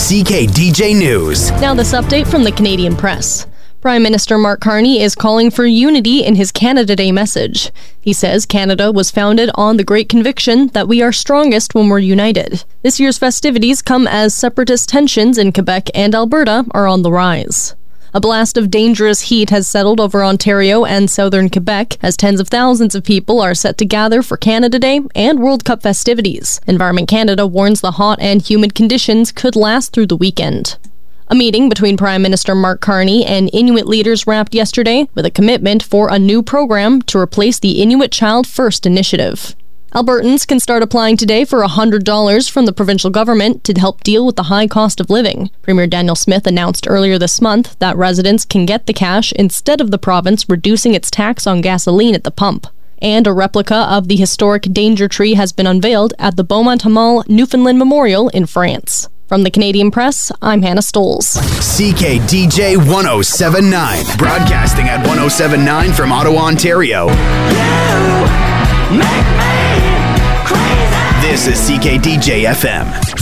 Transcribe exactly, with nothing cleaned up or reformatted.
C K D J News. Now this update from the Canadian Press. Prime Minister Mark Carney is calling for unity in his Canada Day message. He says Canada was founded on the great conviction that we are strongest when we're united. This year's festivities come as separatist tensions in Quebec and Alberta are on the rise. A blast of dangerous heat has settled over Ontario and southern Quebec as tens of thousands of people are set to gather for Canada Day and World Cup festivities. Environment Canada warns the hot and humid conditions could last through the weekend. A meeting between Prime Minister Mark Carney and Inuit leaders wrapped yesterday with a commitment for a new program to replace the Inuit Child First initiative. Albertans can start applying today for one hundred dollars from the provincial government to help deal with the high cost of living. Premier Daniel Smith announced earlier this month that residents can get the cash instead of the province reducing its tax on gasoline at the pump. And a replica of the historic Danger Tree has been unveiled at the Beaumont-Hamel Newfoundland Memorial in France. From the Canadian Press, I'm Hannah Stoles. C K D J one oh seven point nine, broadcasting at one oh seven point nine from Ottawa, Ontario. You make me crazy. This is C K D J F M.